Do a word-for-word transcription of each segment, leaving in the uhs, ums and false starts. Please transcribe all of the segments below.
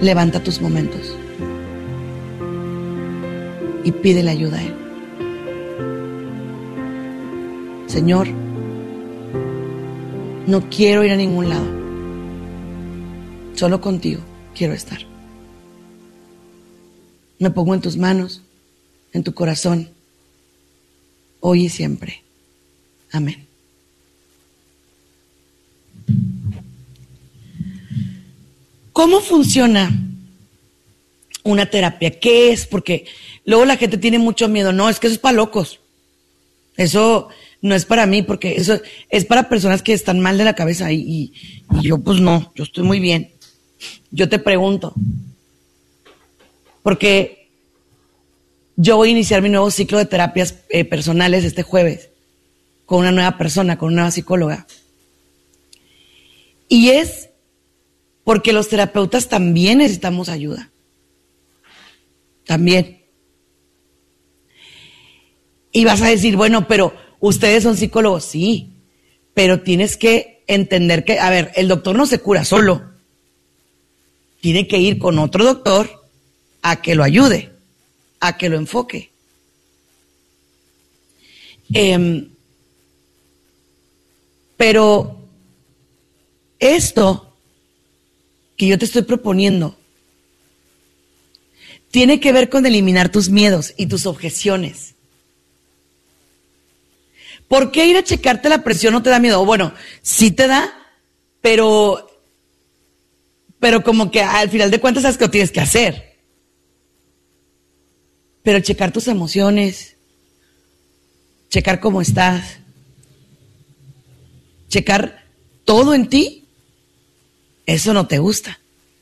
levanta tus momentos y pídele ayuda a Él. Señor, no quiero ir a ningún lado. Solo contigo quiero estar. Me pongo en tus manos, en tu corazón, hoy y siempre. Amén. ¿Cómo funciona una terapia? ¿Qué es? Porque luego la gente tiene mucho miedo. No, es que eso es para locos. Eso no es para mí, porque eso es para personas que están mal de la cabeza. Y, y, y yo pues no, yo estoy muy bien. Yo te pregunto, porque yo voy a iniciar mi nuevo ciclo de terapias eh, personales este jueves con una nueva persona, con una nueva psicóloga. Y es porque los terapeutas también necesitamos ayuda. También. Y vas a decir, bueno, pero ustedes son psicólogos. Sí, pero tienes que entender que, a ver, el doctor no se cura solo. Tiene que ir con otro doctor a que lo ayude, a que lo enfoque. Eh, pero esto que yo te estoy proponiendo tiene que ver con eliminar tus miedos y tus objeciones. ¿Por qué ir a checarte la presión no te da miedo? Bueno, sí te da, pero, pero como que al final de cuentas sabes que lo tienes que hacer. Pero checar tus emociones, checar cómo estás, checar todo en ti, eso no te gusta.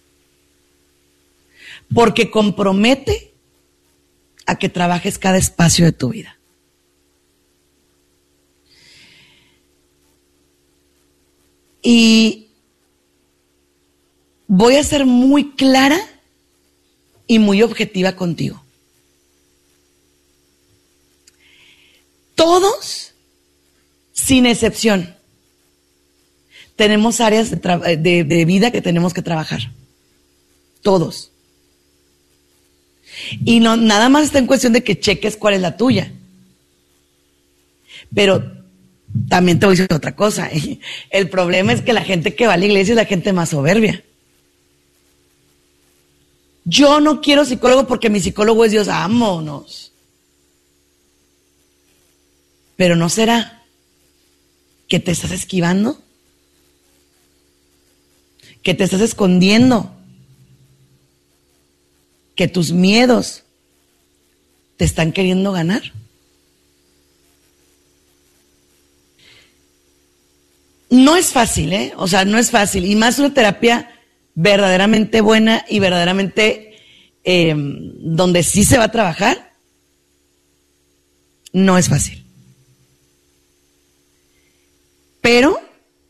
Porque compromete a que trabajes cada espacio de tu vida. Y voy a ser muy clara y muy objetiva contigo. Todos, sin excepción, tenemos áreas de, tra- de, de vida que tenemos que trabajar. Todos. Y no, nada más está en cuestión de que cheques cuál es la tuya. Pero también te voy a decir otra cosa. El problema es que la gente que va a la iglesia es la gente más soberbia. Yo no quiero psicólogo porque mi psicólogo es Dios. Vámonos. Pero ¿no será que te estás esquivando? ¿Que te estás escondiendo? ¿Que tus miedos te están queriendo ganar? No es fácil, ¿eh? O sea, no es fácil. Y más una terapia verdaderamente buena y verdaderamente eh, donde sí se va a trabajar, no es fácil. Pero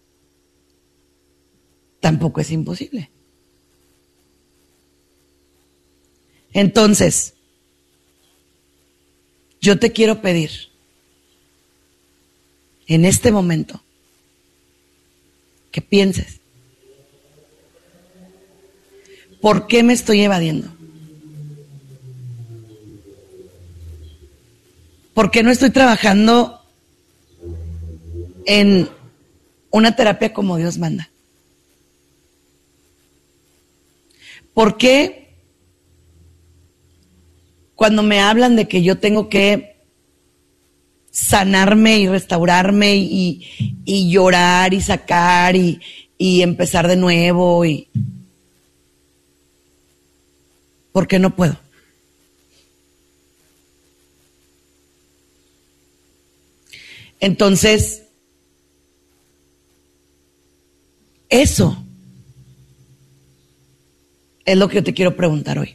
tampoco es imposible. Entonces, yo te quiero pedir en este momento que pienses, ¿por qué me estoy evadiendo? ¿Por qué no estoy trabajando en una terapia como Dios manda? ¿Por qué cuando me hablan de que yo tengo que sanarme y restaurarme y, y llorar y sacar y, y empezar de nuevo? Y ¿por qué no puedo? Entonces, eso es lo que yo te quiero preguntar hoy.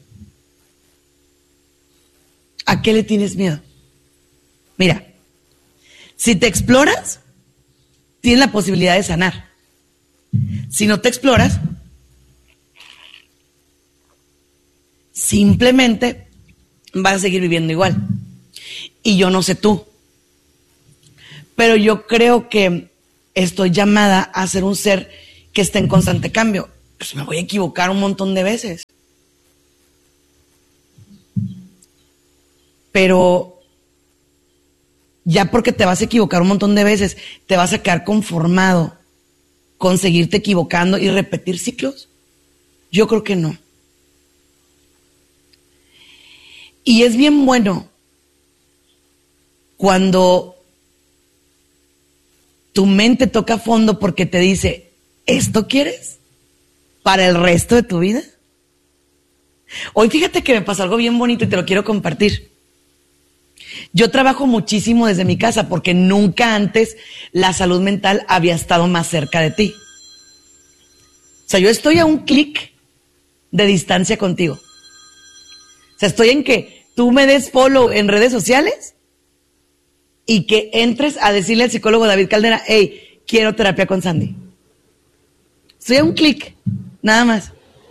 ¿A qué le tienes miedo? Mira, si te exploras, tienes la posibilidad de sanar. Si no te exploras, simplemente vas a seguir viviendo igual. Y yo no sé tú, pero yo creo que estoy llamada a ser un ser que esté en constante cambio. Pues me voy a equivocar un montón de veces. pero ya porque te vas a equivocar un montón de veces, te vas a quedar conformado con seguirte equivocando y repetir ciclos. Yo creo que no. Y es bien bueno cuando tu mente toca fondo porque te dice, ¿esto quieres para el resto de tu vida? Hoy fíjate que me pasó algo bien bonito y te lo quiero compartir. Yo trabajo muchísimo desde mi casa porque nunca antes la salud mental había estado más cerca de ti. O sea, yo estoy a un clic de distancia contigo. O sea, estoy en que tú me des follow en redes sociales y que entres a decirle al psicólogo David Caldera, hey, quiero terapia con Sandy. Estoy a un clic, nada más.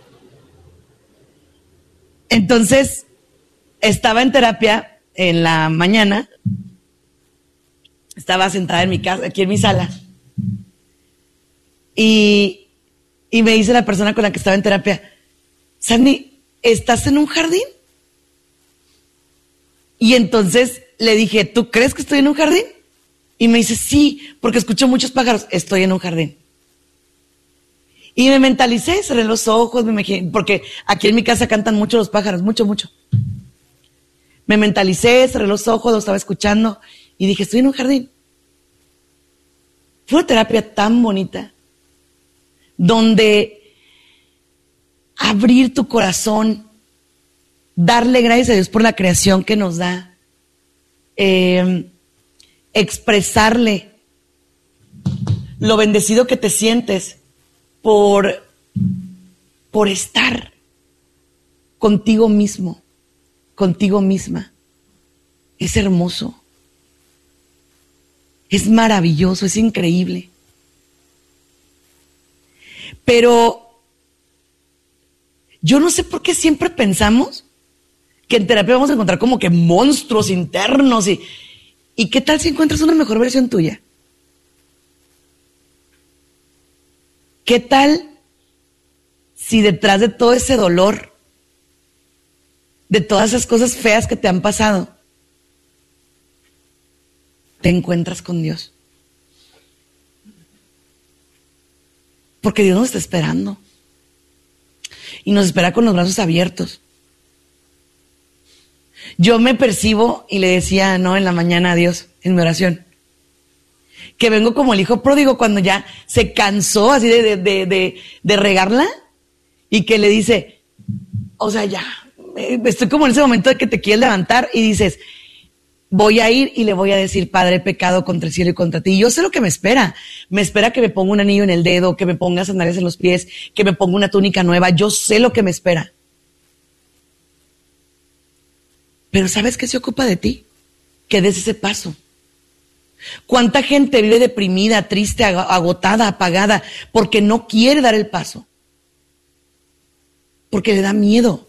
Entonces, estaba en terapia en la mañana, estaba sentada en mi casa, aquí en mi sala, y, y me dice la persona con la que estaba en terapia, Sandy, ¿estás en un jardín? Y entonces le dije, ¿tú crees que estoy en un jardín? Y me dice, sí, porque escucho muchos pájaros, estoy en un jardín. Y me mentalicé, cerré los ojos, me imaginé, porque aquí en mi casa cantan mucho los pájaros, mucho, mucho. Me mentalicé, cerré los ojos, lo estaba escuchando y dije, estoy en un jardín. Fue una terapia tan bonita, donde abrir tu corazón, darle gracias a Dios por la creación que nos da, eh, expresarle lo bendecido que te sientes por, por estar contigo mismo, contigo misma. Es hermoso, es maravilloso, es increíble. Pero yo no sé por qué siempre pensamos que en terapia vamos a encontrar como que monstruos internos y, y ¿qué tal si encuentras una mejor versión tuya? ¿Qué tal si detrás de todo ese dolor, de todas esas cosas feas que te han pasado, te encuentras con Dios? Porque Dios nos está esperando. Y nos espera con los brazos abiertos. Yo me percibo y le decía, no, en la mañana a Dios, en mi oración, que vengo como el hijo pródigo cuando ya se cansó así de, de, de, de, de regarla y que le dice, o sea, ya, estoy como en ese momento de que te quieres levantar y dices, voy a ir y le voy a decir, Padre, he pecado contra el cielo y contra ti. Y yo sé lo que me espera. Me espera que me ponga un anillo en el dedo, que me ponga sandalias en los pies, que me ponga una túnica nueva. Yo sé lo que me espera. Pero ¿sabes qué se ocupa de ti? Que des ese paso. ¿Cuánta gente vive deprimida, triste, agotada, apagada, porque no quiere dar el paso? Porque le da miedo.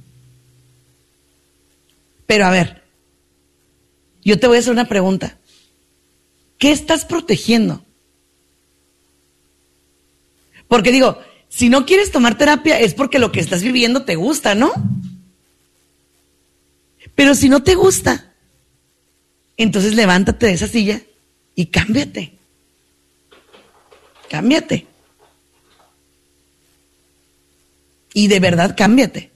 Pero a ver, yo te voy a hacer una pregunta. ¿Qué estás protegiendo? Porque digo, si no quieres tomar terapia es porque lo que estás viviendo te gusta, ¿no? Pero si no te gusta, entonces levántate de esa silla y cámbiate. Cámbiate. Y de verdad cámbiate.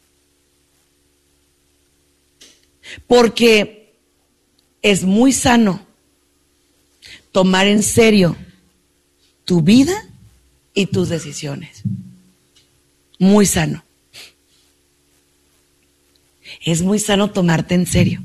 Porque es muy sano tomar en serio tu vida y tus decisiones. Muy sano. Es muy sano tomarte en serio.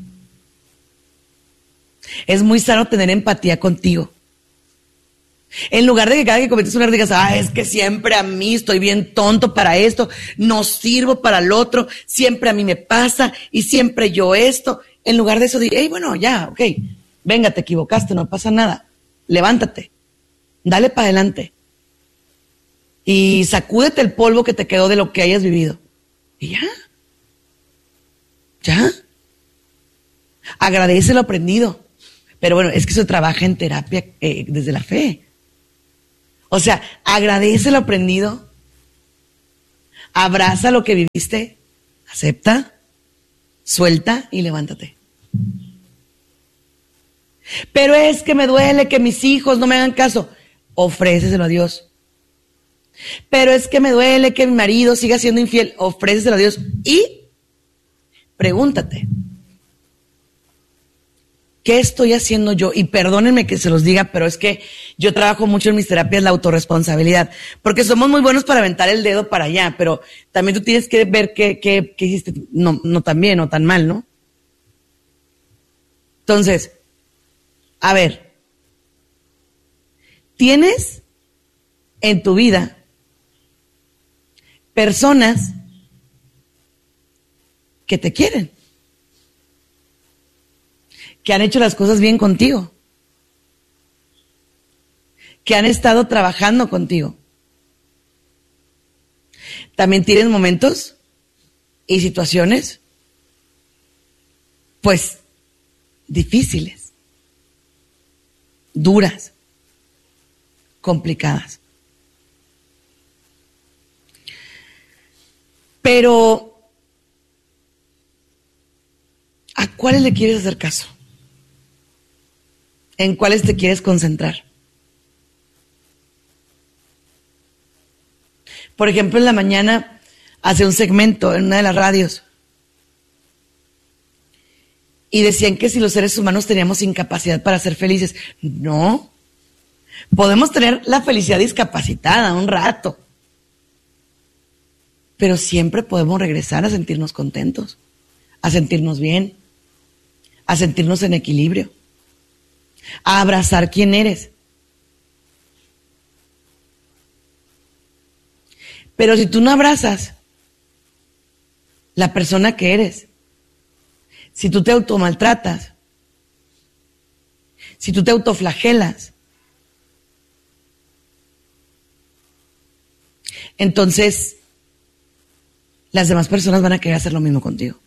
Es muy sano tener empatía contigo. En lugar de que cada que cometes un error digas, ah, es que siempre a mí estoy bien tonto para esto, no sirvo para el otro, siempre a mí me pasa y siempre yo esto. En lugar de eso, di, hey, bueno, ya, ok, venga, te equivocaste, no pasa nada. Levántate, dale para adelante y sacúdete el polvo que te quedó de lo que hayas vivido. Y ya, ya. Agradece lo aprendido. Pero bueno, es que eso trabaja en terapia eh, desde la fe. O sea, agradece lo aprendido, abraza lo que viviste, acepta, suelta y levántate. Pero es que me duele que mis hijos no me hagan caso. Ofréceselo a Dios. Pero es que me duele que mi marido siga siendo infiel. Ofréceselo a Dios. Y pregúntate, ¿qué estoy haciendo yo? Y perdónenme que se los diga, pero es que yo trabajo mucho en mis terapias la autorresponsabilidad, porque somos muy buenos para aventar el dedo para allá, pero también tú tienes que ver qué, qué, qué hiciste no, no tan bien o tan mal, ¿no? Entonces, a ver, tienes en tu vida personas que te quieren, que han hecho las cosas bien contigo, que han estado trabajando contigo. También tienes momentos y situaciones, pues, difíciles, duras, complicadas. Pero, ¿a cuáles le quieres hacer caso? ¿En cuáles te quieres concentrar? Por ejemplo, en la mañana hace un segmento en una de las radios y decían que si los seres humanos teníamos incapacidad para ser felices. No, podemos tener la felicidad discapacitada un rato, pero siempre podemos regresar a sentirnos contentos, a sentirnos bien, a sentirnos en equilibrio, a abrazar quién eres. Pero si tú no abrazas la persona que eres, si tú te automaltratas, si tú te autoflagelas, entonces las demás personas van a querer hacer lo mismo contigo.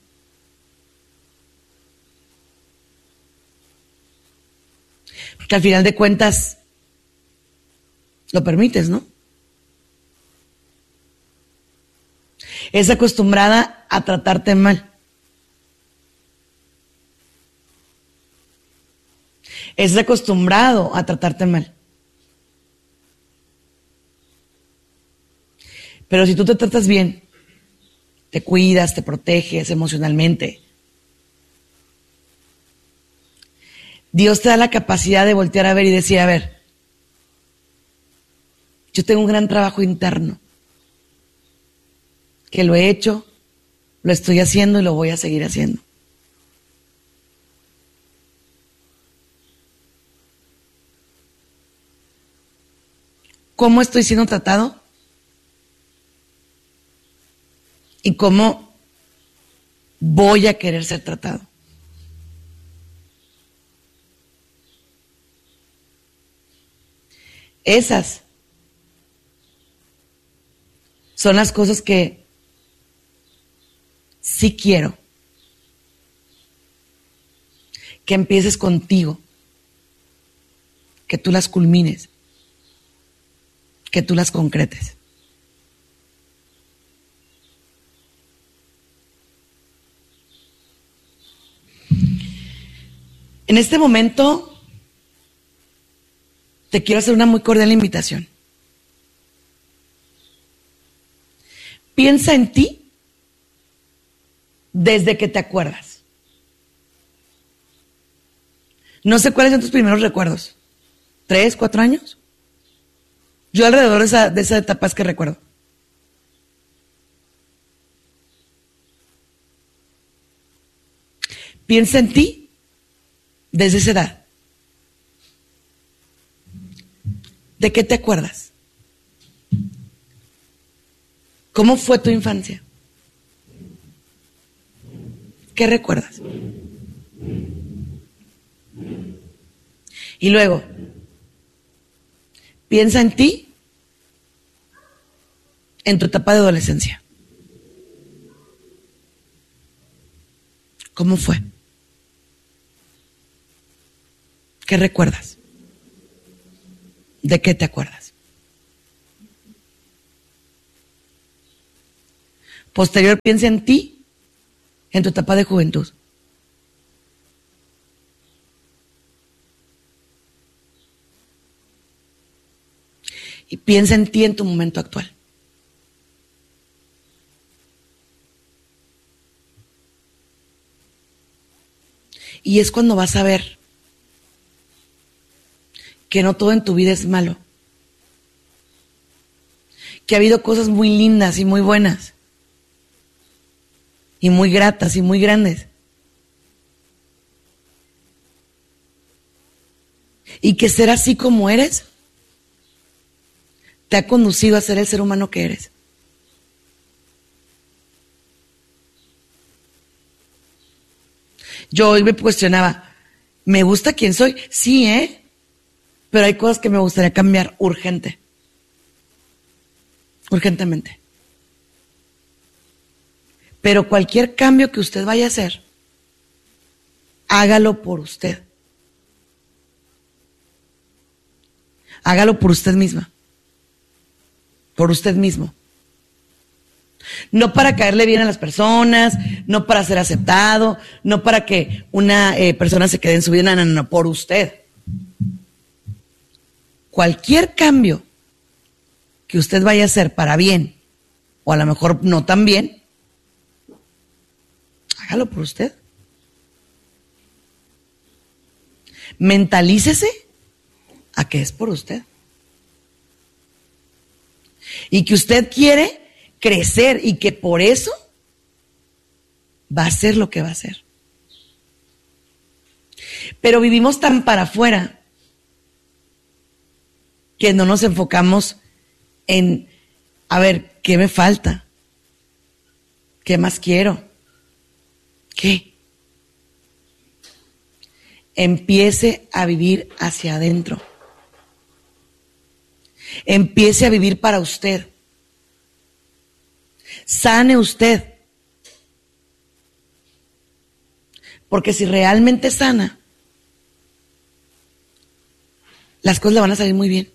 Porque al final de cuentas lo permites, ¿no? Es acostumbrada a tratarte mal. Es acostumbrado a tratarte mal. Pero si tú te tratas bien, te cuidas, te proteges emocionalmente, Dios te da la capacidad de voltear a ver y decir, a ver, yo tengo un gran trabajo interno, que lo he hecho, lo estoy haciendo y lo voy a seguir haciendo. ¿Cómo estoy siendo tratado? ¿Y cómo voy a querer ser tratado? Esas son las cosas que sí quiero que empieces contigo, que tú las culmines, que tú las concretes. En este momento te quiero hacer una muy cordial invitación. Piensa en ti desde que te acuerdas. No sé cuáles son tus primeros recuerdos. ¿Tres, cuatro años? Yo alrededor de esa, de esa etapa es que recuerdo. Piensa en ti desde esa edad. ¿De qué te acuerdas? ¿Cómo fue tu infancia? ¿Qué recuerdas? Y luego, piensa en ti en tu etapa de adolescencia. ¿Cómo fue? ¿Qué recuerdas? ¿De qué te acuerdas? Posterior, piensa en ti en tu etapa de juventud. y piensa en ti en tu momento actual. Y es cuando vas a ver que no todo en tu vida es malo, que ha habido cosas muy lindas y muy buenas, y muy gratas y muy grandes, y que ser así como eres te ha conducido a ser el ser humano que eres. Yo hoy me cuestionaba, ¿me gusta quién soy? Sí, ¿eh? Pero hay cosas que me gustaría cambiar urgente. Urgentemente. Pero cualquier cambio que usted vaya a hacer, hágalo por usted. Hágalo por usted misma. Por usted mismo. No para caerle bien a las personas, no para ser aceptado, no para que una eh, persona se quede en su vida, no, no, no, por usted. Cualquier cambio que usted vaya a hacer para bien, o a lo mejor no tan bien, hágalo por usted. Mentalícese a que es por usted. Y que usted quiere crecer y que por eso va a hacer lo que va a hacer. Pero vivimos tan para afuera que no nos enfocamos en, a ver, ¿qué me falta? ¿Qué más quiero? ¿Qué? Empiece a vivir hacia adentro. Empiece a vivir para usted. Sane usted. Porque si realmente sana, las cosas le van a salir muy bien.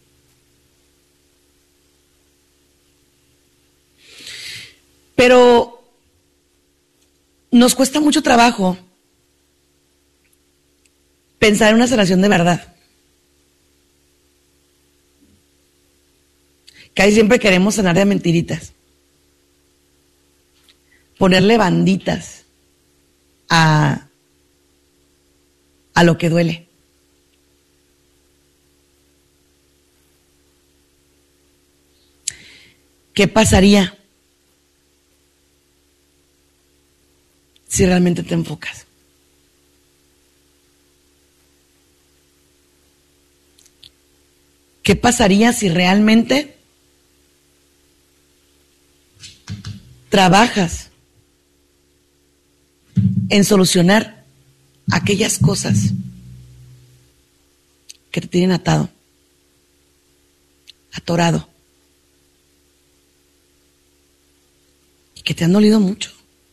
Pero nos cuesta mucho trabajo pensar en una sanación de verdad. Casi siempre queremos sanar de mentiritas. Ponerle banditas a, a lo que duele. ¿Qué pasaría si realmente te enfocas? ¿Qué pasaría si realmente trabajas en solucionar aquellas cosas que te tienen atado, atorado, y que te han dolido mucho?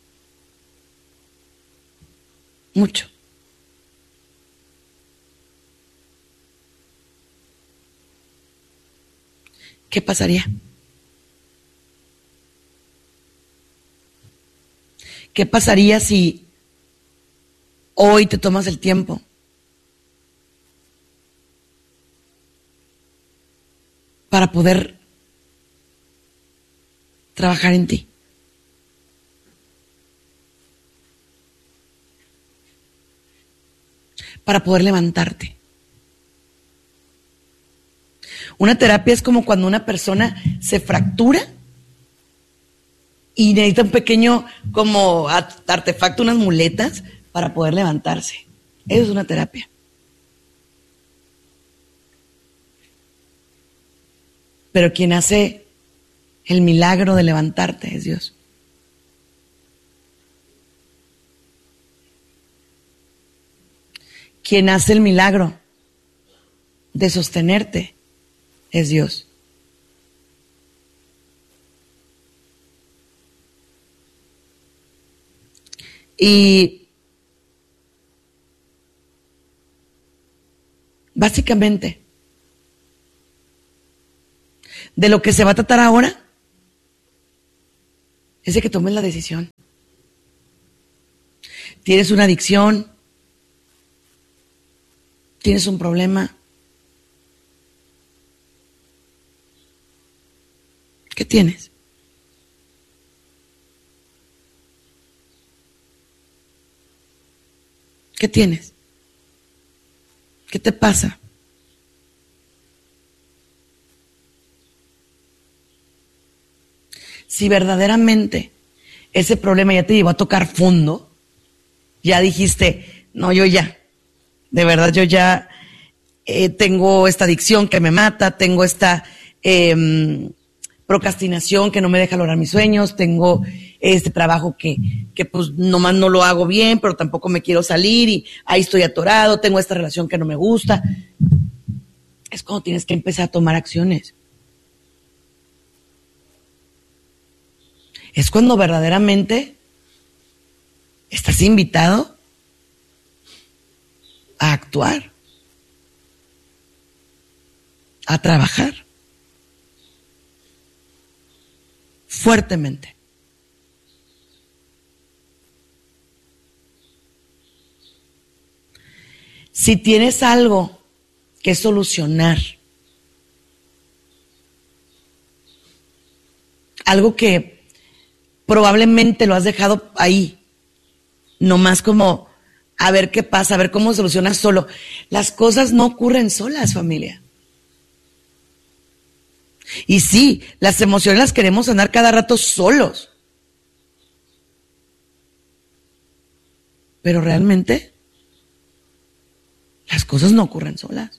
Mucho. ¿Qué pasaría? ¿Qué pasaría si hoy te tomas el tiempo para poder trabajar en ti? Para poder levantarte. Una terapia es como cuando una persona se fractura y necesita un pequeño como artefacto, unas muletas para poder levantarse. Eso es una terapia. Pero quien hace el milagro de levantarte es Dios. Quien hace el milagro de sostenerte es Dios. Y básicamente, de lo que se va a tratar ahora es de que tomes la decisión. Tienes una adicción, tienes un problema, ¿Qué tienes? ¿Qué tienes? ¿Qué te pasa? Si verdaderamente ese problema ya te llevó a tocar fondo, ya dijiste, no, yo ya, de verdad yo ya eh, tengo esta adicción que me mata, tengo esta eh, procrastinación que no me deja lograr mis sueños, tengo este trabajo que, que pues nomás no lo hago bien, pero tampoco me quiero salir y ahí estoy atorado, tengo esta relación que no me gusta. Es cuando tienes que empezar a tomar acciones. Es cuando verdaderamente estás invitado a actuar, a trabajar fuertemente. Si tienes algo que solucionar, algo que probablemente lo has dejado ahí, nomás como a ver qué pasa, a ver cómo solucionas solo. Las cosas no ocurren solas, familia. Y sí, las emociones las queremos sanar cada rato solos. Pero realmente las cosas no ocurren solas.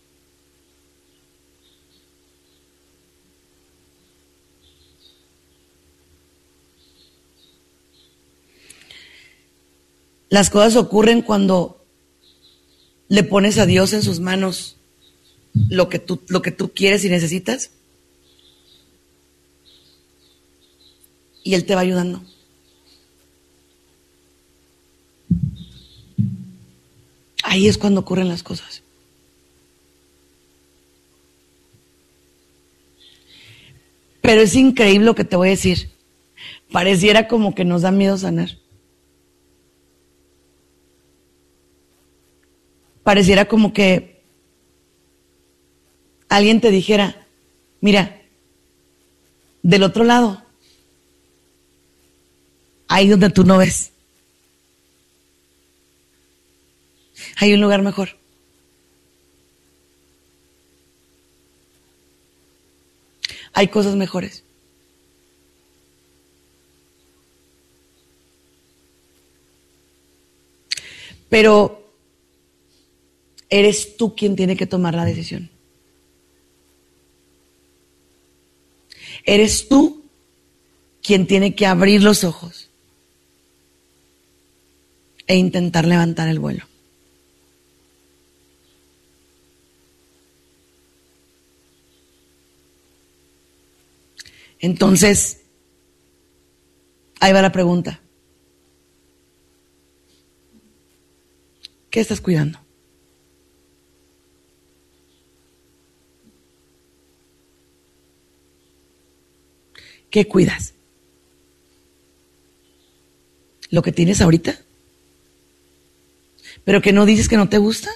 Las cosas ocurren cuando le pones a Dios en sus manos lo que tú, lo que tú quieres y necesitas, y Él te va ayudando. Ahí es cuando ocurren las cosas. Pero es increíble lo que te voy a decir. Pareciera como que nos da miedo sanar. Pareciera como que alguien te dijera, mira, del otro lado, ahí donde tú no ves, hay un lugar mejor. Hay cosas mejores. Pero eres tú quien tiene que tomar la decisión. Eres tú quien tiene que abrir los ojos e intentar levantar el vuelo. Entonces, ahí va la pregunta. ¿Qué estás cuidando? ¿Qué cuidas? ¿Lo que tienes ahorita? ¿Pero que no dices que no te gusta?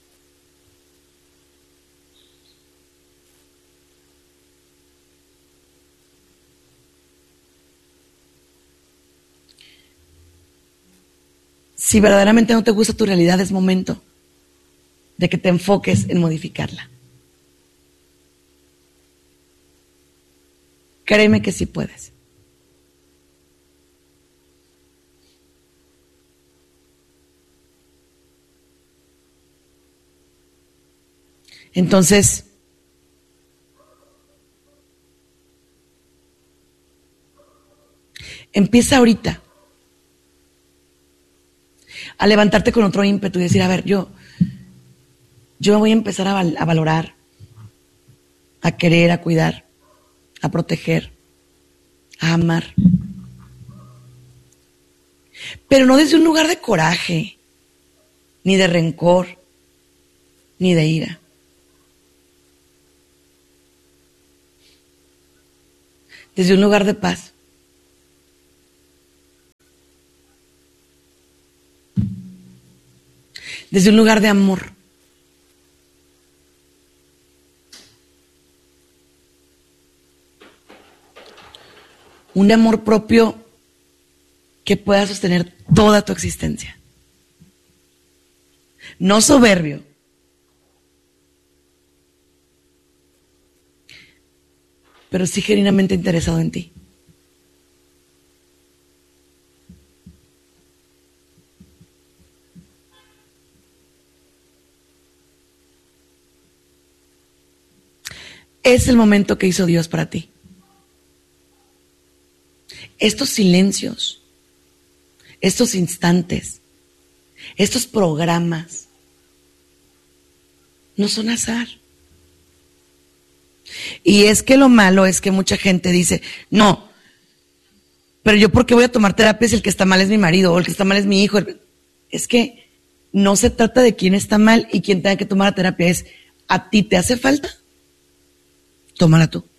Si verdaderamente no te gusta tu realidad, es momento de que te enfoques en modificarla. Créeme que sí puedes. Entonces, empieza ahorita a levantarte con otro ímpetu y decir, a ver, yo, yo me voy a empezar a, val- a valorar, a querer, a cuidar, a proteger, a amar. Pero no desde un lugar de coraje, ni de rencor, ni de ira. Desde un lugar de paz. Desde un lugar de amor. un amor propio que pueda sostener toda tu existencia. No soberbio, pero sí genuinamente interesado en ti. Es el momento que hizo Dios para ti. Estos silencios, estos instantes, estos programas, no son azar. Y es que lo malo es que mucha gente dice, no, pero yo ¿por qué voy a tomar terapia si el que está mal es mi marido o el que está mal es mi hijo? Es que no se trata de quién está mal y quién tenga que tomar la terapia, es ¿a ti te hace falta? Tómala tú.